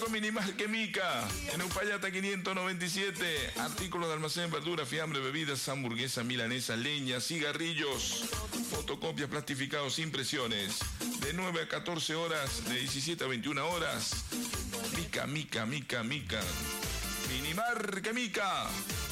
con Minimarket Mica, en Uspallata 597. Artículos de almacén, verduras, fiambre, bebidas, hamburguesas, milanesas, leña, cigarrillos, fotocopias, plastificados, impresiones. De 9 a 14 horas, de 17 a 21 horas. Mica. Minimarket Mica.